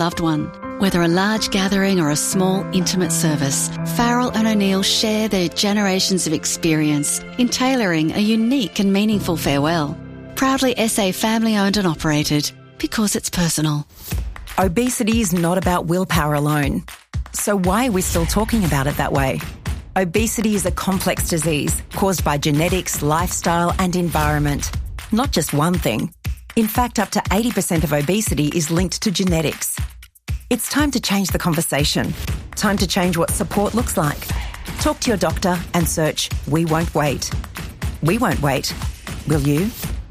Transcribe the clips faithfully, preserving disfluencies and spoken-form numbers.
loved one. Whether a large gathering or a small, intimate service, Farrell and O'Neill share their generations of experience in tailoring a unique and meaningful farewell. Proudly S A family-owned and operated, because it's personal. Obesity is not about willpower alone. So why are we still talking about it that way? Obesity is a complex disease caused by genetics, lifestyle and environment. Not just one thing. In fact, up to eighty percent of obesity is linked to genetics. It's time to change the conversation. Time to change what support looks like. Talk to your doctor and search We Won't Wait. We won't wait. Will you?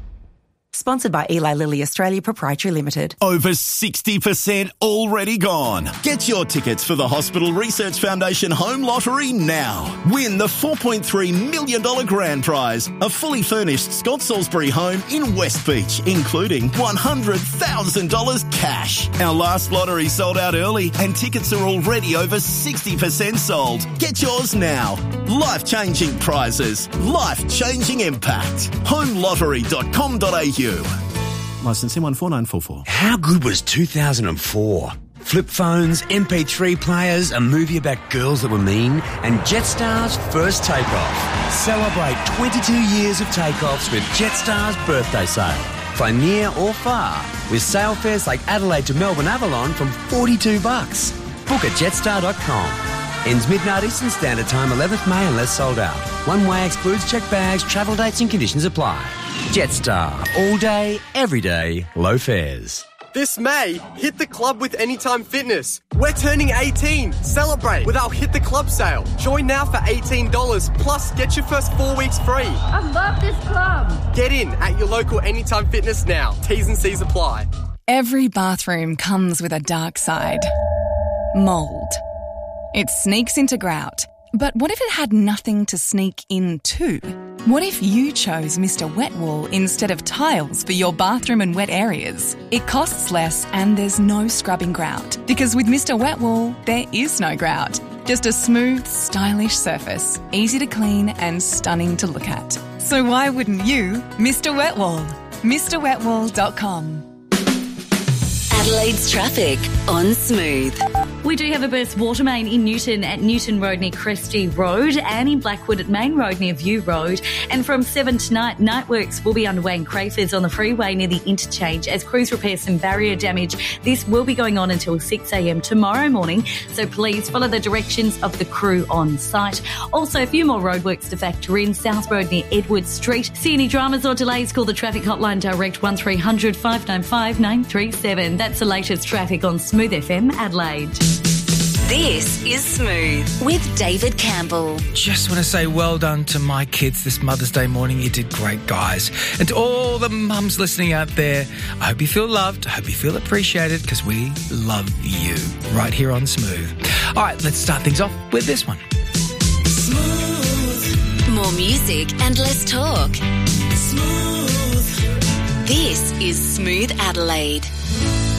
Sponsored by Eli Lilly Australia Proprietary Limited. Over sixty percent already gone. Get your tickets for the Hospital Research Foundation Home Lottery now. Win the four point three million dollars grand prize, a fully furnished Scott Salisbury home in West Beach, including one hundred thousand dollars cash. Our last lottery sold out early and tickets are already over sixty percent sold. Get yours now. Life-changing prizes. Life-changing impact. home lottery dot com dot a u. Licence one four nine four four. How good was two thousand four? Flip phones, M P three players, a movie about girls that were mean, and Jetstar's first takeoff. Celebrate twenty-two years of takeoffs with Jetstar's birthday sale. Fly near or far with sale fares like Adelaide to Melbourne Avalon from forty-two bucks. Book at jetstar dot com. Ends midnight Eastern Standard Time, eleventh May unless sold out. One way excludes checked bags, travel dates and conditions apply. Jetstar. All day, every day, low fares. This May, hit the club with Anytime Fitness. We're turning eighteen. Celebrate with our Hit the Club sale. Join now for eighteen dollars, plus get your first four weeks free. I love this club. Get in at your local Anytime Fitness now. T's and C's apply. Every bathroom comes with a dark side. Mould. It sneaks into grout. But what if it had nothing to sneak into? What if you chose Mister Wet Wool instead of tiles for your bathroom and wet areas? It costs less and there's no scrubbing grout. Because with Mister Wet Wool, there is no grout. Just a smooth, stylish surface, easy to clean and stunning to look at. So why wouldn't you, Mister Wet Wool? Mr wet wool dot com. Adelaide's traffic on Smooth. We do have a burst water main in Newton at Newton Road near Cresty Road and in Blackwood at Main Road near View Road. And from seven tonight, night works will be underway in Crayford on the freeway near the interchange as crews repair some barrier damage. This will be going on until six a.m. tomorrow morning, so please follow the directions of the crew on site. Also, a few more roadworks to factor in. South Road near Edward Street. See any dramas or delays, call the traffic hotline direct one three hundred five nine five nine three seven. That's the latest traffic on Smooth F M Adelaide. This is Smooth with David Campbell. Just want to say well done to my kids this Mother's Day morning. You did great, guys. And to all the mums listening out there, I hope you feel loved. I hope you feel appreciated because we love you right here on Smooth. All right, let's start things off with this one. Smooth. More music and less talk. Smooth. This is Smooth Adelaide.